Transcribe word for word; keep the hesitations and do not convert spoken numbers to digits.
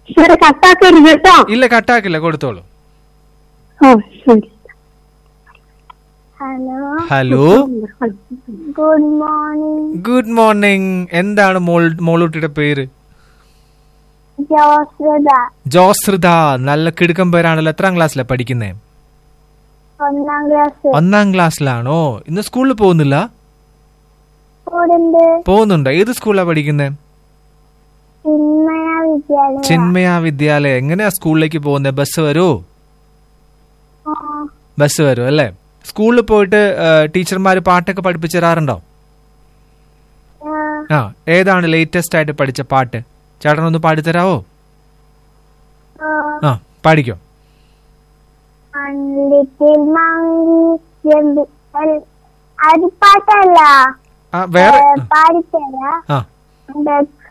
സാറെ കട്ടാക്കരുത് കേട്ടോ. ഇല്ല, കട്ടാക്കില്ല, കൊടുത്തോളൂ. ഓ ശരി. Hello hello, good morning. Good morning. എന്താണ് മോൾ മോളൂട്ടിയുടെ പേര്? ജോസ്രത. ജോസ്രത, നല്ല കിടുക്കം പേരാണല്ലോ. എത്രാം ക്ലാസ്സിലാ പഠിക്കുന്നേ? ഒന്നാം ക്ലാസ്. ഒന്നാം ക്ലാസ്സിലാണോ? ഇന്ന് സ്കൂളിൽ പോകുന്നില്ല? പോകുന്നുണ്ടോ? ഏത് സ്കൂളിലാ പഠിക്കുന്നേ? ചിന്മയ വിദ്യാലയ. ചിന്മയ വിദ്യാലയ. എങ്ങനെയാ സ്കൂളിലേക്ക് പോകുന്നത്? ബസ് വരുമോ? ബസ് വരും അല്ലേ? സ്കൂളിൽ പോയിട്ട് ടീച്ചർമാര് പാട്ടൊക്കെ പഠിപ്പിച്ചു തരാറുണ്ടോ? ആ, ഏതാണ് ലേറ്റസ്റ്റ് ആയിട്ട് പഠിച്ച പാട്ട്? ചേട്ടനൊന്ന് പാടിത്തരാവോ? ആ, പാടിക്കോ. അത് പാട്ടല്ല, വേറെ പാടിത്തരാ.